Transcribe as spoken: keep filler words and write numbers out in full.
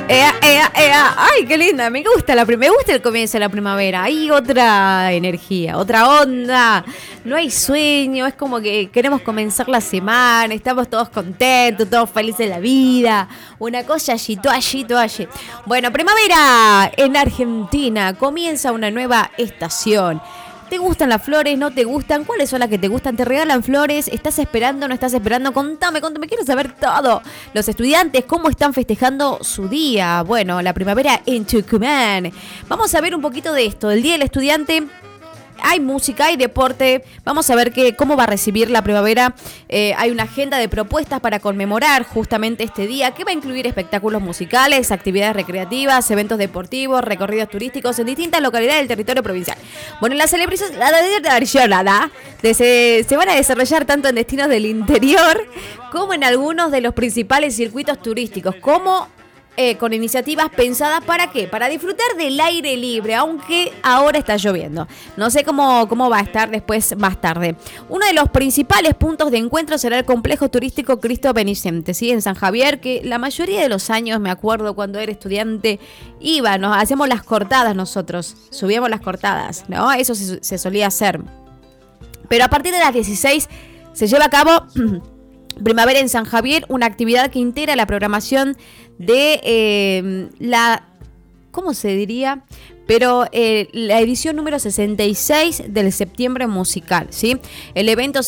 Ea, ea, ea. Ay, qué linda. Me gusta la, me gusta el comienzo de la primavera. Hay otra energía, otra onda. No hay sueño. Es como que queremos comenzar la semana. Estamos todos contentos, todos felices de la vida. Una cosa allí, todo allí, todo allí. Bueno, primavera en Argentina. Comienza una nueva estación. ¿Te gustan las flores? ¿No te gustan? ¿Cuáles son las que te gustan? ¿Te regalan flores? ¿Estás esperando? ¿No estás esperando? Contame, contame, quiero saber todo. Los estudiantes, ¿cómo están festejando su día? Bueno, la primavera en Tucumán. Vamos a ver un poquito de esto. El Día del Estudiante. Hay música, hay deporte. Vamos a ver que, cómo va a recibir la primavera. Eh, hay una agenda de propuestas para conmemorar justamente este día, que va a incluir espectáculos musicales, actividades recreativas, eventos deportivos, recorridos turísticos en distintas localidades del territorio provincial. Bueno, las celebraciones se, se van a desarrollar tanto en destinos del interior como en algunos de los principales circuitos turísticos, como Eh, con iniciativas pensadas para qué, para disfrutar del aire libre, aunque ahora está lloviendo. No sé cómo, cómo va a estar después, más tarde. Uno de los principales puntos de encuentro será el complejo turístico Cristo Benicente, ¿sí? En San Javier, que la mayoría de los años, me acuerdo cuando era estudiante, iba, nos hacíamos las cortadas nosotros, subíamos las cortadas, ¿no? Eso se, se solía hacer. Pero a partir de las dieciséis se lleva a cabo Primavera en San Javier, una actividad que integra la programación de eh, la, ¿cómo se diría? Pero eh, la edición número sesenta y seis del Septiembre Musical, ¿sí? El evento